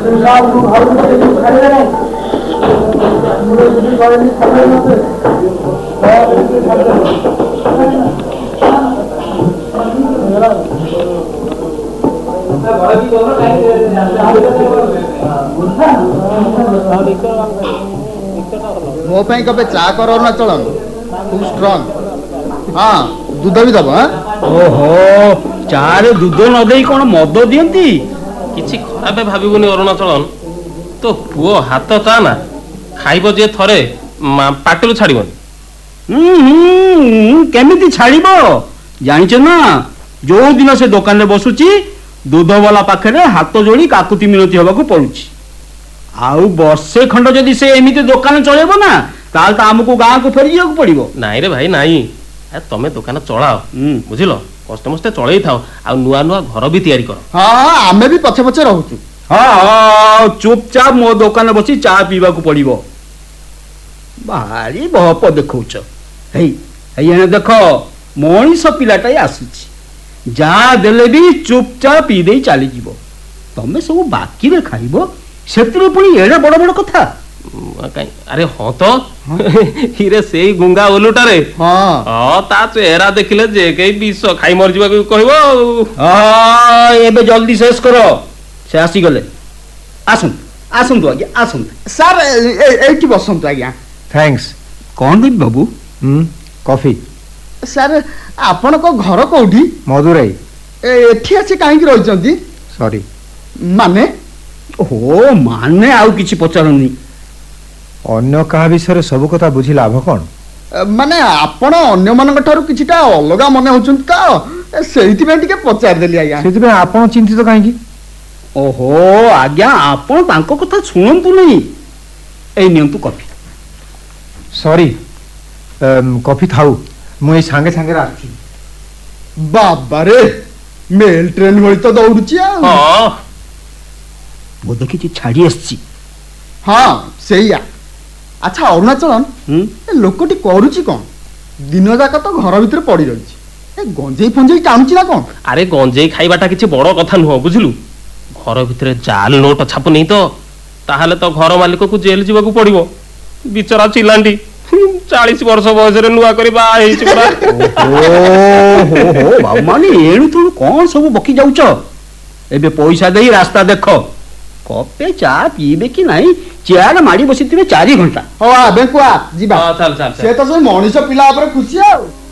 मो कबे चा कर अरुणाचल खूब स्ट्रांग। हाँ दूध भी दब। ओहो चारे दूध न दे कौन मद दियंती किछि खराबे भाबिबुनी अरुणाचलन तो पुओ हाथ ता ना खाइबो जे थरे पाटलु छाड़िबनी। केमिति छाड़िबो जानिछ ना जो दिन से दुकान रे बसुची दूध वाला पाखरे हाथ जोड़ी काकुति मिनती होबाकू पड़ुची। आउ वर्षे खंड जदि से एमिति दुकान चलेबो ना ताल त हमकू गां को फेरि जाकू पड़िबो। नाइ रे भाई नाइ तमे दुकान चलाओ बुझिलो कष्ट मष्टे चलई थाओ आ नुआ नुआ घर भी तैयारी करो। हाँ आमे भी पछे पछे रहूचु। हाँ चुपचाप मो दुकान बसी चा पीवा को पड़िबो। भारी बहप देखौछ हेई हेई देख मनीष पिलाटाई आसुची जा देले भी चुपचाप पी दे चली जीवो। तमे सब बाकी रे खाइबो सेतिरे पुनी एडा बड़ बड़ कथा। अरे हाँ तो हिरे से गुंगा ओलुटा रे। हाँ ता चेहरा देखिले जे के विष खाई मर जीवा कहबो। एबे जल्दी शेष करो से आसी गले। आसंतु आसंतु आज्ञा आसंतु सर एठी बसंतु आज्ञा। थैंक्स कौन भी बाबू कॉफी सर आपण को घर कोठी मदुराई एठी आसी काहे की रहिचंती सॉरी माने हो माने आउ किछि पचारनी अन्य कहा विषय सब कथा बुझी लाभ कौन माने आपण अन्य मानक ठारू किछिटा अलगा मने होचंत का सेहिति में टिके पचार देली आज्ञा। सेति में आपण चिंतित काहे की ओहो आज्ञा आपण तांको कथा सुनंतु नहीं ए नियंतु कॉफी सॉरी कॉफी थाउ मु ए संगे संगे आछी। बाबा रे मेल ट्रेन होई तो दौड़ुची आ। हां वो देखि छी छाड़ी आछी। हाँ सेया अच्छा अरुणाचलन ए लोकटी करूची कोन दिन जाक तो घर भीतर पड़ी रही ए गंजेई फंजेई टाणुची ना कोन। अरे गंजेई खाइबाटा किछि बड़ कथा नुह बुझलु घर भीतर जाल नोट छापु नहीं तो ताहले तो घर मालिक को जेल जीवाकू पड़िबो बिचरा चिलांडी 40 वर्ष बयस रे नुआ करी बा हेछि पुरा। ओहो बाबू माने एणु तू कोन सब बकी जाउछ एबे पैसा देई रास्ता देखो कपे चा पीबे कि नहीं चेयर माड़ी बसिथिबे 4 घंटा। हो आ बेकुआ जीबा हां चल चल से तो सब मनीष पिला ऊपर खुशी आ।